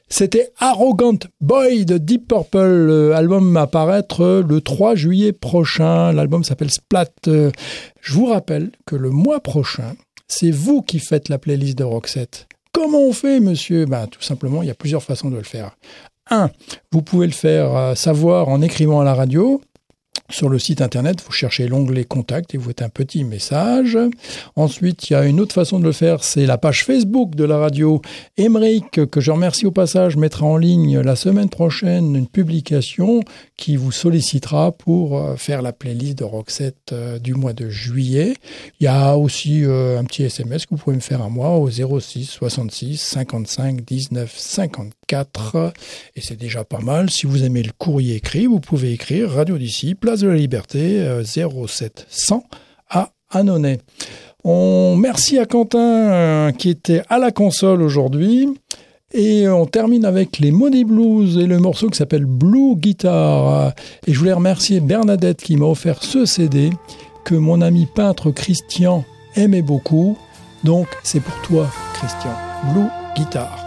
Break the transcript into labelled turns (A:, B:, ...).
A: C'était Arrogant Boy de Deep Purple, album à paraître le 3 juillet prochain. L'album s'appelle Splat. Je vous rappelle que le mois prochain, c'est vous qui faites la playlist de Roxette. Comment on fait, monsieur ? Tout simplement, il y a plusieurs façons de le faire. 1. Vous pouvez le faire savoir en écrivant à la radio. Sur le site internet, vous cherchez l'onglet Contact et vous faites un petit message. Ensuite, il y a une autre façon de le faire, c'est la page Facebook de la radio. Émeric, que je remercie au passage, mettra en ligne la semaine prochaine une publication qui vous sollicitera pour faire la playlist de Roxette du mois de juillet. Il y a aussi un petit SMS que vous pouvez me faire à moi au 06 66 55 19 54. Et c'est déjà pas mal. Si vous aimez le courrier écrit, vous pouvez écrire Radio d'ici, Place de la Liberté, 0700 à Annonay. Merci à Quentin qui était à la console aujourd'hui. Et on termine avec les Money Blues et le morceau qui s'appelle Blue Guitar. Et je voulais remercier Bernadette qui m'a offert ce CD que mon ami peintre Christian aimait beaucoup. Donc c'est pour toi, Christian, Blue Guitar.